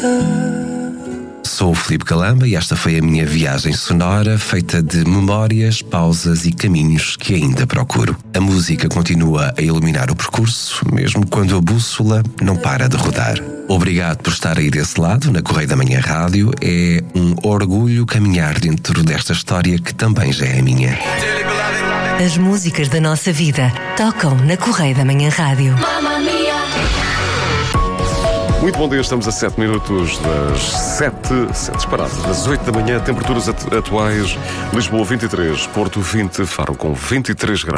Sou o Filipe Calamba e esta foi a minha viagem sonora feita de memórias, pausas e caminhos que ainda procuro. A música continua a iluminar o percurso, mesmo quando a bússola não para de rodar. Obrigado por estar aí desse lado, na Correio da Manhã Rádio. É um orgulho caminhar dentro desta história que também já é minha. As músicas da nossa vida tocam na Correio da Manhã Rádio. Muito bom dia, estamos a 7 minutos das 7 disparadas, das 8 da manhã, temperaturas atuais, Lisboa 23, Porto 20, Faro com 23 graus.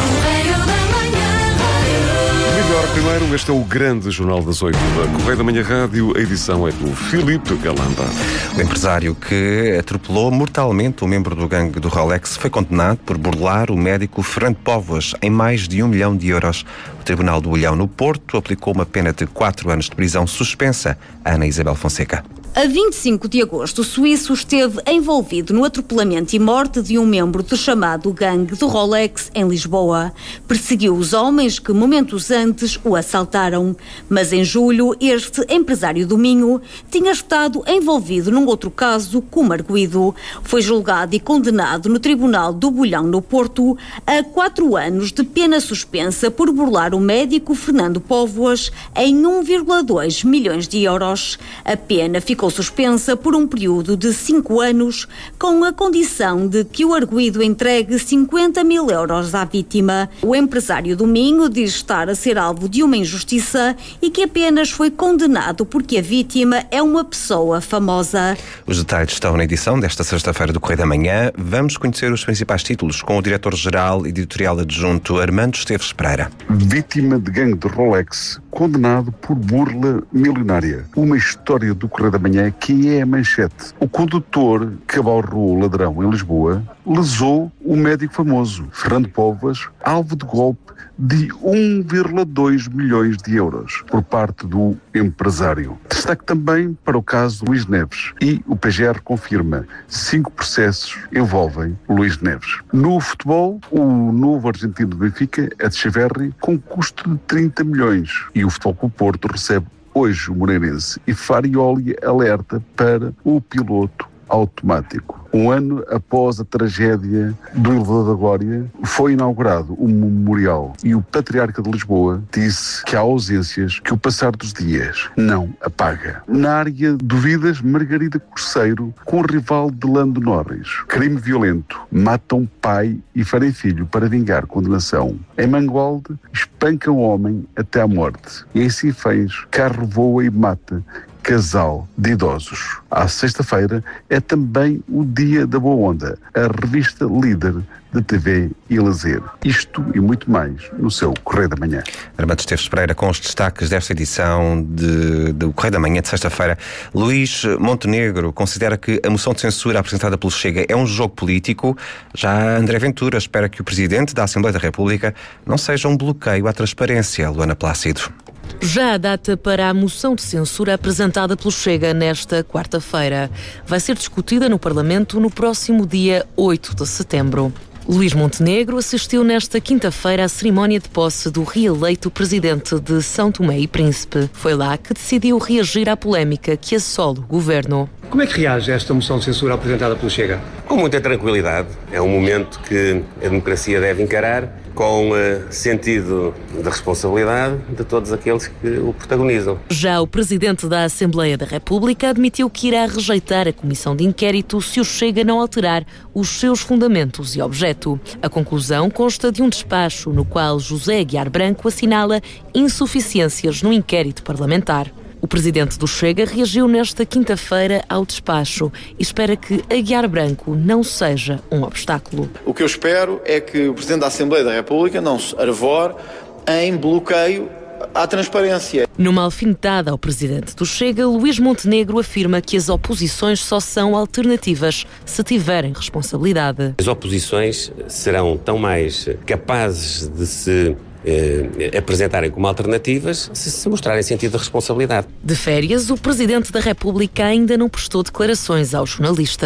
Melhor primeiro, este é o grande jornal das 8 da Correio da Manhã Rádio, a edição é do Filipe Galamba. O empresário que atropelou mortalmente um membro do gangue do Rolex foi condenado por burlar o médico Fernando Póvoas em mais de 1 milhão de euros. O Tribunal do Olhão no Porto aplicou uma pena de 4 anos de prisão suspensa a Ana Isabel Fonseca. A 25 de agosto, o suíço esteve envolvido no atropelamento e morte de um membro do chamado gangue do Rolex em Lisboa. Perseguiu os homens que momentos antes o assaltaram. Mas em julho, este empresário do Minho tinha estado envolvido num outro caso como arguido. Foi julgado e condenado no Tribunal do Bolhão no Porto a 4 anos de pena suspensa por burlar o médico Fernando Póvoas em 1,2 milhões de euros. A pena ficou suspensa por um período de 5 anos, com a condição de que o arguido entregue 50 mil euros à vítima. O empresário do Minho diz estar a ser alvo de uma injustiça e que apenas foi condenado porque a vítima é uma pessoa famosa. Os detalhes estão na edição desta sexta-feira do Correio da Manhã. Vamos conhecer os principais títulos com o diretor-geral editorial adjunto Armando Esteves Pereira. Vítima de gangue de Rolex, condenado por burla milionária. Uma história do Correio da Manhã que é a manchete. O condutor que abalroou o ladrão em Lisboa lesou o médico famoso, Fernando Póvoas, alvo de golpe de 1,2 milhões de euros por parte do empresário. Destaque também para o caso de Luís Neves e o PGR confirma 5 processos envolvem Luís Neves. No futebol, o novo argentino do Benfica, Etcheverry, com custo de 30 milhões e o Futebol Clube Porto recebe hoje o Moreirense e Farioli alerta para o piloto automático. Um ano após a tragédia do Elevador da Glória, foi inaugurado um memorial e o Patriarca de Lisboa disse que há ausências que o passar dos dias não apaga. Na área de vidas, Margarida Corceiro com o rival de Lando Norris. Crime violento. Matam pai e ferem filho para vingar condenação. Em Mangualde, espancam homem até à morte. E em Sinfãs, carro voa e mata casal de idosos. À sexta-feira é também o Dia da Boa Onda, a revista líder de TV e lazer. Isto e muito mais no seu Correio da Manhã. Armando Esteves Pereira com os destaques desta edição do Correio da Manhã de sexta-feira. Luís Montenegro considera que a moção de censura apresentada pelo Chega é um jogo político. Já André Ventura espera que o Presidente da Assembleia da República não seja um bloqueio à transparência. Luana Plácido. Já a data para a moção de censura apresentada pelo Chega nesta quarta-feira vai ser discutida no Parlamento no próximo dia 8 de setembro. Luís Montenegro assistiu nesta quinta-feira à cerimónia de posse do reeleito presidente de São Tomé e Príncipe. Foi lá que decidiu reagir à polémica que assola o governo. Como é que reage a esta moção de censura apresentada pelo Chega? Com muita tranquilidade. É um momento que a democracia deve encarar com sentido de responsabilidade de todos aqueles que o protagonizam. Já o Presidente da Assembleia da República admitiu que irá rejeitar a comissão de inquérito se o Chega não alterar os seus fundamentos e objeto. A conclusão consta de um despacho no qual José Aguiar Branco assinala insuficiências no inquérito parlamentar. O presidente do Chega reagiu nesta quinta-feira ao despacho e espera que Aguiar Branco não seja um obstáculo. O que eu espero é que o Presidente da Assembleia da República não se arvore em bloqueio à transparência. Numa alfinetada ao presidente do Chega, Luís Montenegro afirma que as oposições só são alternativas se tiverem responsabilidade. As oposições serão tão mais capazes de se apresentarem como alternativas se mostrarem sentido de responsabilidade. De férias, o Presidente da República ainda não prestou declarações aos jornalistas.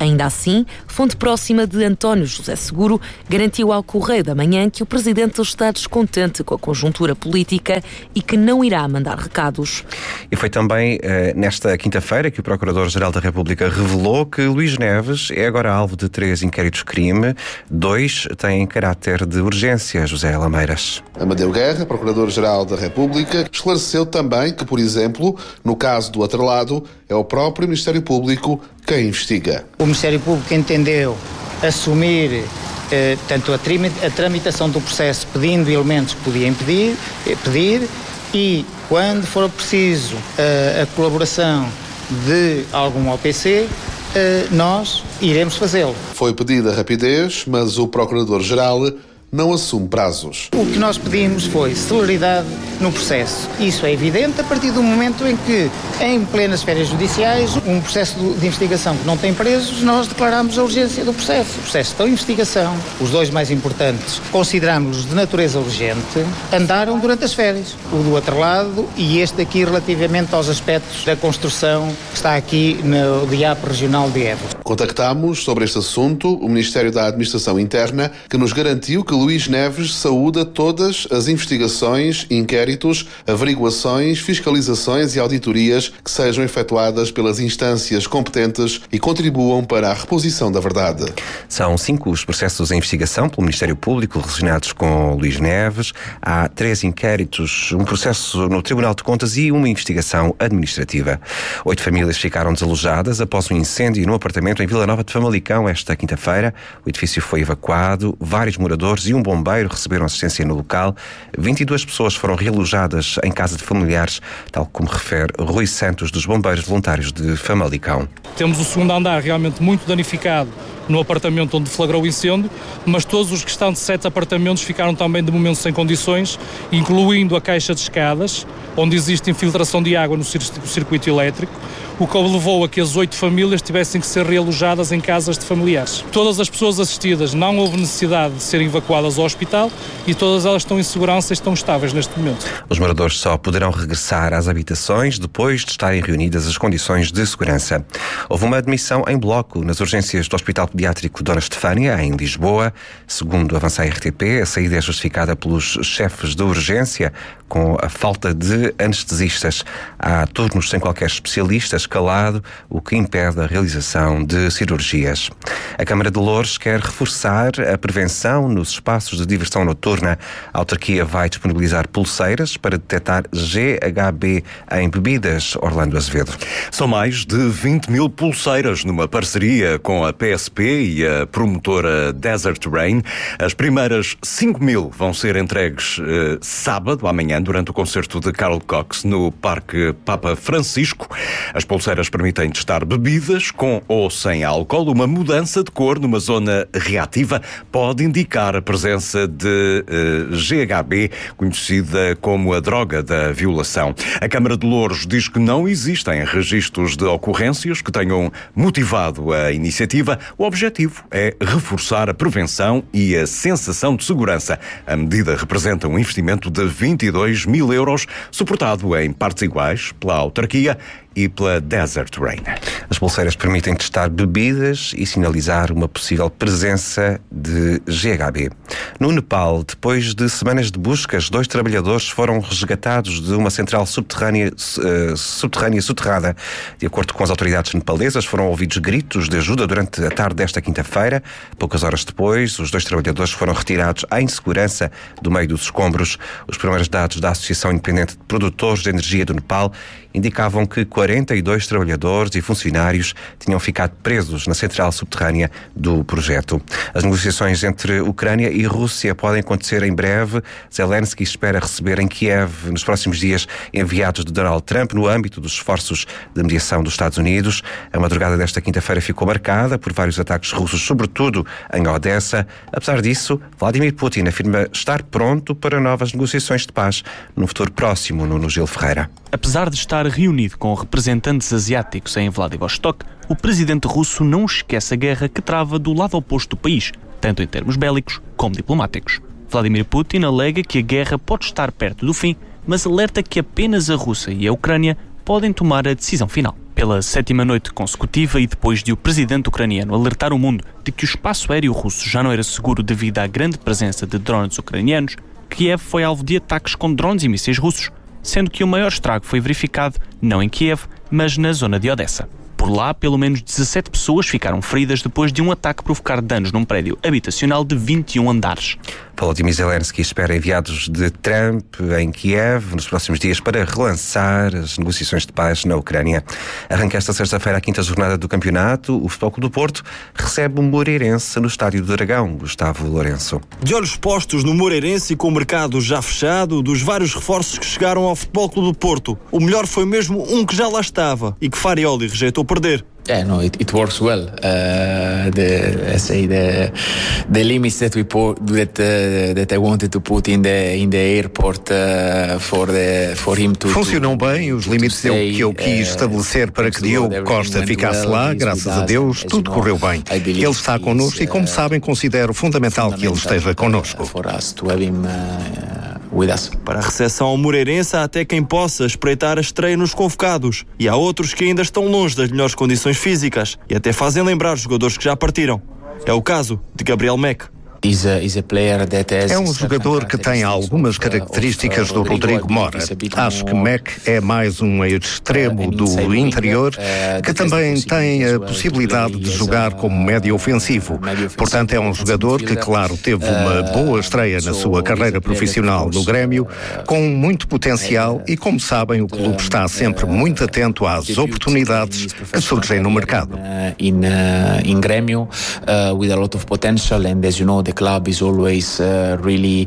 Ainda assim, fonte próxima de António José Seguro garantiu ao Correio da Manhã que o Presidente está descontente com a conjuntura política e que não irá mandar recados. E foi também nesta quinta-feira que o Procurador-Geral da República revelou que Luís Neves é agora alvo de 3 inquéritos-crime. 2 têm caráter de urgência. José Lameiras. Amadeu Guerra, Procurador-Geral da República, esclareceu também que, por exemplo, no caso do atrelado, é o próprio Ministério Público quem investiga. O Ministério Público entendeu assumir tanto a tramitação do processo pedindo elementos que podiam pedir e, quando for preciso a colaboração de algum OPC, nós iremos fazê-lo. Foi pedida rapidez, mas o Procurador-Geral não assume prazos. O que nós pedimos foi celeridade no processo. Isso é evidente a partir do momento em que, em plenas férias judiciais, um processo de investigação que não tem presos, nós declaramos a urgência do processo. O processo de investigação, os 2 mais importantes, consideramos-los de natureza urgente, andaram durante as férias. O do atrelado e este aqui relativamente aos aspectos da construção que está aqui no DIAP Regional de Évora. Contactámos sobre este assunto o Ministério da Administração Interna, que nos garantiu que Luís Neves saúda todas as investigações, inquéritos, averiguações, fiscalizações e auditorias que sejam efetuadas pelas instâncias competentes e contribuam para a reposição da verdade. São 5 os processos em investigação pelo Ministério Público relacionados com Luís Neves. Há 3 inquéritos, um processo no Tribunal de Contas e uma investigação administrativa. 8 famílias ficaram desalojadas após um incêndio no apartamento em Vila Nova de Famalicão esta quinta-feira. O edifício foi evacuado, vários moradores e um bombeiro receberam assistência no local. 22 pessoas foram realojadas em casa de familiares, tal como refere Rui Santos, dos Bombeiros Voluntários de Famalicão. Temos o segundo andar realmente muito danificado no apartamento onde flagrou o incêndio, mas todos os restantes 7 apartamentos ficaram também de momento sem condições, incluindo a caixa de escadas, onde existe infiltração de água no circuito elétrico, o que levou a que as 8 famílias tivessem que ser realojadas em casas de familiares. Todas as pessoas assistidas não houve necessidade de serem evacuadas ao hospital e todas elas estão em segurança e estão estáveis neste momento. Os moradores só poderão regressar às habitações depois de estarem reunidas as condições de segurança. Houve uma admissão em bloco nas urgências do Hospital Pediátrico Dona Estefânia, em Lisboa. Segundo avança a RTP, a saída é justificada pelos chefes de urgência com a falta de anestesistas. Há turnos sem qualquer especialista escalado, o que impede a realização de cirurgias. A Câmara de Loures quer reforçar a prevenção nos espaços de diversão noturna. A autarquia vai disponibilizar pulseiras para detectar GHB em bebidas. Orlando Azevedo. São mais de 20 mil pulseiras numa parceria com a PSP e a promotora Desert Rain. As primeiras 5 mil vão ser entregues sábado, amanhã, durante o concerto de Carl Cox no Parque Papa Francisco. As pulseiras permitem testar bebidas com ou sem álcool. Uma mudança de cor numa zona reativa pode indicar a presença de GHB, conhecida como a droga da violação. A Câmara de Loures diz que não existem registros de ocorrências que tenham motivado a iniciativa. O objetivo é reforçar a prevenção e a sensação de segurança. A medida representa um investimento de 22 mil euros, suportado em partes iguais pela autarquia e pela Desert Rain. As pulseiras permitem testar bebidas e sinalizar uma possível presença de GHB. No Nepal, depois de semanas de buscas, 2 trabalhadores foram resgatados de uma central subterrânea soterrada. De acordo com as autoridades nepalesas, foram ouvidos gritos de ajuda durante a tarde desta quinta-feira. Poucas horas depois, os 2 trabalhadores foram retirados em segurança do meio dos escombros. Os primeiros dados da Associação Independente de Produtores de Energia do Nepal indicavam que 42 trabalhadores e funcionários tinham ficado presos na central subterrânea do projeto. As negociações entre Ucrânia e Rússia podem acontecer em breve. Zelensky espera receber em Kiev, nos próximos dias, enviados de Donald Trump no âmbito dos esforços de mediação dos Estados Unidos. A madrugada desta quinta-feira ficou marcada por vários ataques russos, sobretudo em Odessa. Apesar disso, Vladimir Putin afirma estar pronto para novas negociações de paz no futuro próximo. Nuno Gil Ferreira. Apesar de estar reunido com representantes asiáticos em Vladivostok, o presidente russo não esquece a guerra que trava do lado oposto do país, tanto em termos bélicos como diplomáticos. Vladimir Putin alega que a guerra pode estar perto do fim, mas alerta que apenas a Rússia e a Ucrânia podem tomar a decisão final. Pela 7ª noite consecutiva e depois de o presidente ucraniano alertar o mundo de que o espaço aéreo russo já não era seguro devido à grande presença de drones ucranianos, Kiev foi alvo de ataques com drones e mísseis russos, sendo que o maior estrago foi verificado não em Kiev, mas na zona de Odessa. Por lá, pelo menos 17 pessoas ficaram feridas depois de um ataque provocar danos num prédio habitacional de 21 andares. Volodymyr Zelensky espera enviados de Trump em Kiev nos próximos dias para relançar as negociações de paz na Ucrânia. Arranca esta sexta-feira a 5ª jornada do campeonato. O Futebol Clube do Porto recebe o Moreirense no Estádio do Dragão. Gustavo Lourenço. De olhos postos no Moreirense e com o mercado já fechado, dos vários reforços que chegaram ao Futebol Clube do Porto, o melhor foi mesmo um que já lá estava e que Farioli rejeitou perder. Yeah, no, it works well. The limits that we put that I wanted to put in the airport for him to. Funcionam bem os limites que eu quis estabelecer para que Diogo Costa ficasse lá. Graças a Deus, tudo correu bem. Ele está connosco e, como sabem, considero fundamental que ele esteja connosco. Para a recepção ao Moreirense, há até quem possa espreitar a estreia nos convocados. E há outros que ainda estão longe das melhores condições físicas e até fazem lembrar os jogadores que já partiram. É o caso de Gabriel Meck. É um jogador que tem algumas características do Rodrigo Mora. Acho que Meck é mais um extremo do interior que também tem a possibilidade de jogar como médio ofensivo. Portanto, é um jogador que, claro, teve uma boa estreia na sua carreira profissional no Grêmio, com muito potencial e, como sabem, o clube está sempre muito atento às oportunidades que surgem no mercado. In Grêmio, with a lot of potential, and as you know, the club is always really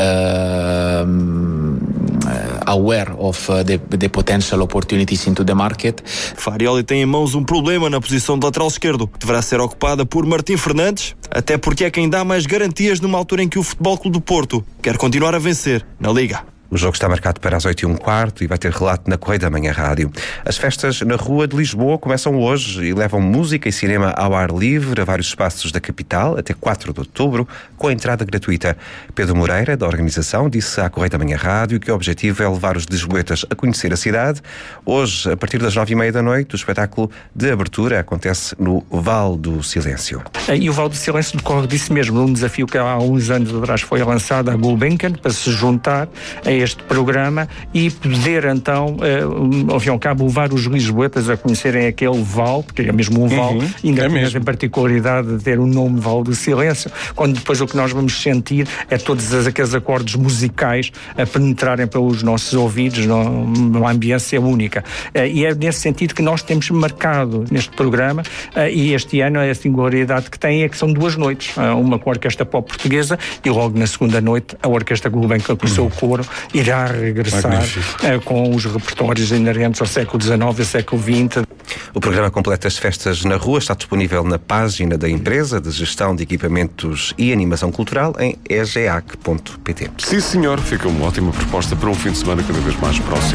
aware of the potential opportunities into the market. Farioli tem em mãos um problema na posição de lateral esquerdo. Deverá ser ocupada por Martim Fernandes, até porque é quem dá mais garantias numa altura em que o Futebol Clube do Porto quer continuar a vencer na Liga. O jogo está marcado para as 8h15 e vai ter relato na Correio da Manhã Rádio. As festas na Rua de Lisboa começam hoje e levam música e cinema ao ar livre a vários espaços da capital até 4 de outubro, com a entrada gratuita. Pedro Moreira, da organização, disse à Correio da Manhã Rádio que o objetivo é levar os lisboetas a conhecer a cidade. Hoje, a partir das 9h30 da noite, o espetáculo de abertura acontece no Vale do Silêncio. E o Vale do Silêncio decorre disso mesmo, um desafio que há uns anos atrás foi lançado à Gulbenkian para se juntar a este programa e poder então, ao fim e ao cabo, levar os lisboetas a conhecerem aquele vale, porque é mesmo um vale, ainda tem a particularidade de ter o nome Vale do Silêncio, quando depois o que nós vamos sentir é todos aqueles acordes musicais a penetrarem pelos nossos ouvidos numa ambiência única. E é nesse sentido que nós temos marcado neste programa, e este ano a singularidade que tem é que são 2 noites, uma com a Orquestra Pop Portuguesa e logo na segunda noite a Orquestra Gulbenkian com o seu coro irá regressar com os repertórios inerentes ao século XIX e século XX. O programa completo das festas na rua está disponível na página da empresa de gestão de equipamentos e animação cultural em egeac.pt. Sim, senhor. Fica uma ótima proposta para um fim de semana cada vez mais próximo.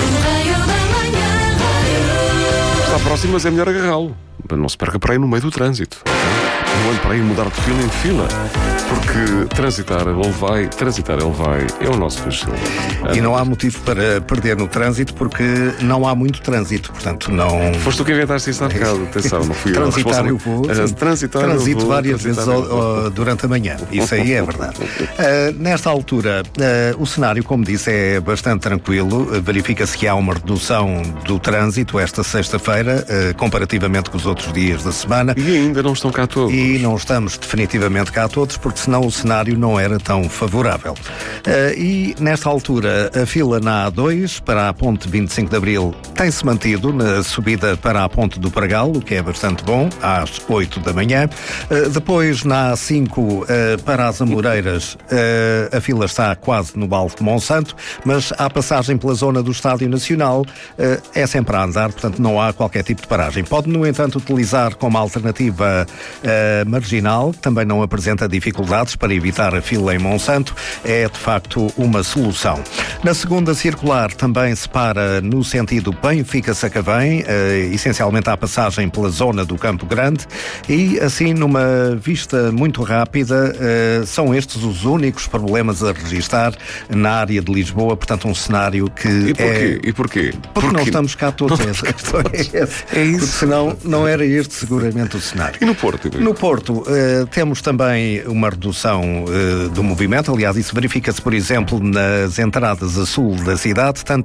Está próximo, mas é melhor agarrá-lo. Não se perca para aí no meio do trânsito. Não ande para aí mudar de fila em fila. Porque transitar ele vai, é o nosso estilo. E não há motivo para perder no trânsito, porque não há muito trânsito, portanto não... Foste tu que inventaste isso há bocado, atenção, não fui eu. Transitar eu vou, transito várias vezes durante a manhã, isso aí é verdade. Nesta altura, o cenário, como disse, é bastante tranquilo, verifica-se que há uma redução do trânsito esta sexta-feira, comparativamente com os outros dias da semana. E ainda não estão cá todos. E não estamos definitivamente cá todos, porque senão o cenário não era tão favorável. E nesta altura a fila na A2 para a ponte 25 de Abril tem-se mantido na subida para a ponte do Pragal, o que é bastante bom, às 8 da manhã. Depois na A5 para as Amoreiras a fila está quase no Balde de Monsanto, mas a passagem pela zona do Estádio Nacional é sempre a andar, portanto não há qualquer tipo de paragem. Pode, no entanto, utilizar como alternativa na Marginal também não apresenta dificuldades para evitar a fila em Monsanto. É, de facto, uma solução. Na segunda circular também se para no sentido Benfica-Sacavém, essencialmente à passagem pela zona do Campo Grande, e assim, numa vista muito rápida, são estes os únicos problemas a registar na área de Lisboa. Portanto, um cenário que E porquê? Porque não estamos cá todos. É isso. Porque senão não era este seguramente o cenário. E no Porto? No Porto temos também uma redução do movimento. Aliás, isso verifica-se, por exemplo, nas entradas a sul da cidade, tanto